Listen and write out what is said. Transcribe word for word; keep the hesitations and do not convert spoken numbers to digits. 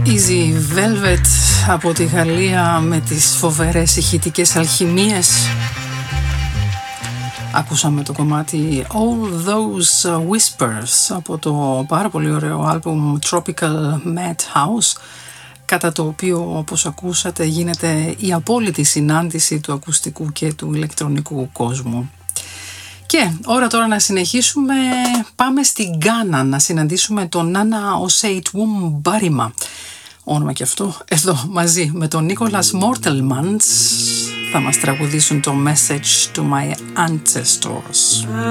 Easy Velvet από τη Γαλλία με τις φοβερές ηχητικές αλχημίες. Ακούσαμε το κομμάτι All Those Whispers από το πάρα πολύ ωραίο άλμπουμ Tropical Madhouse, κατά το οποίο, όπως ακούσατε, γίνεται η απόλυτη συνάντηση του ακουστικού και του ηλεκτρονικού κόσμου. Και ώρα τώρα να συνεχίσουμε. Πάμε στην Γκάνα να συναντήσουμε τον Νάνα Οσέιτ-Βουμ Μπάριμα, όνομα και αυτό, εδώ μαζί με τον Νίκολας Μόρτελμαντς θα μας τραγουδήσουν το Message to My Ancestors.